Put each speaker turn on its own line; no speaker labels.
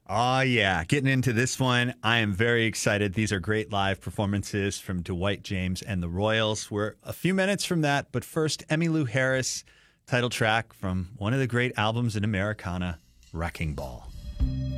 Oh, yeah. Getting into this one, I am very excited. These are great live performances from Dwight James and the Royals. We're a few minutes from that, but first, Emmylou Harris, title track from one of the great albums in Americana, Wrecking Ball.